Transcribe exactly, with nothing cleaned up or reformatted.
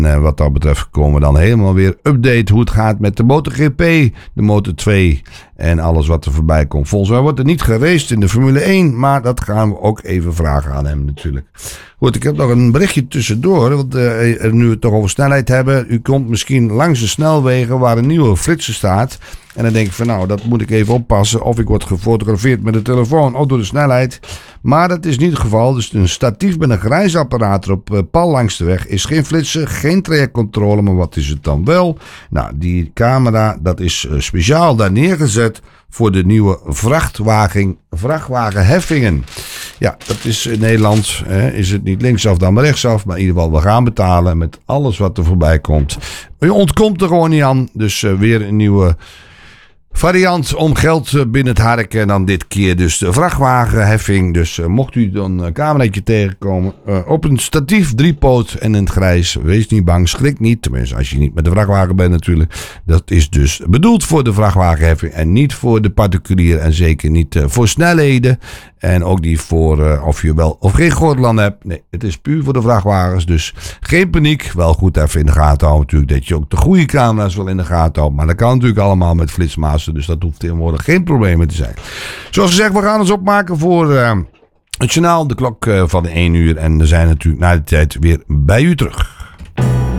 En wat dat betreft komen we dan helemaal weer update hoe het gaat met de MotoGP, de Moto twee en alles wat er voorbij komt. Volgens mij wordt er niet geraced in de Formule één, maar dat gaan we ook even vragen aan hem natuurlijk. Goed, ik heb nog een berichtje tussendoor, want uh, nu we het toch over snelheid hebben. U komt misschien langs de snelwegen waar een nieuwe flitser staat. En dan denk ik van nou, dat moet ik even oppassen. Of ik word gefotografeerd met de telefoon of door de snelheid. Maar dat is niet het geval. Dus een statief met een grijsapparaat op uh, pal langs de weg is geen flitser, geen trajectcontrole. Maar wat is het dan wel? Nou, die camera, dat is uh, speciaal daar neergezet voor de nieuwe vrachtwagen, vrachtwagenheffingen. Ja, dat is in Nederland, hè, is het niet linksaf dan maar rechtsaf. Maar in ieder geval, we gaan betalen met alles wat er voorbij komt. Je ontkomt er gewoon niet aan. Dus uh, weer een nieuwe variant om geld binnen het harken. En dan dit keer dus de vrachtwagenheffing. Dus uh, mocht u dan een cameraatje tegenkomen uh, op een statief, driepoot en in het grijs. Wees niet bang, schrik niet. Tenminste, als je niet met de vrachtwagen bent natuurlijk. Dat is dus bedoeld voor de vrachtwagenheffing en niet voor de particulier. En zeker niet uh, voor snelheden. En ook niet voor uh, of je wel of geen gordel aan hebt. Nee, het is puur voor de vrachtwagens. Dus geen paniek. Wel goed even in de gaten houden natuurlijk. Dat je ook de goede camera's wel in de gaten houdt. Maar dat kan natuurlijk allemaal met Flitsmaster. Dus dat hoeft tegenwoordig geen probleem te zijn. Zoals gezegd, we gaan ons opmaken voor uh, het journaal. De klok uh, van de één uur. En we zijn natuurlijk na de tijd weer bij u terug.